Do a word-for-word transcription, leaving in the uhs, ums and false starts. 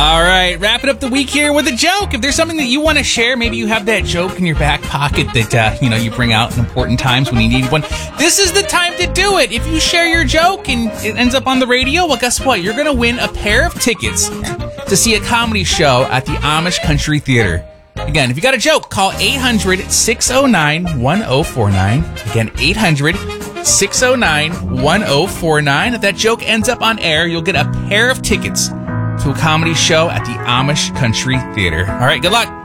All right, wrapping up the week here with a joke. If there's something that you want to share, maybe you have that joke in your back pocket that uh, you know you bring out in important times when you need one. This is the time to do it. If you share your joke and it ends up on the radio, well, guess what? You're going to win a pair of tickets to see a comedy show at the Amish Country Theater. Again, if you got a joke, call eight hundred, six oh nine, one oh four nine. Again, eight hundred, six oh nine, one oh four nine. If that joke ends up on air, you'll get a pair of tickets to a comedy show at the Amish Country Theater. All right, good luck.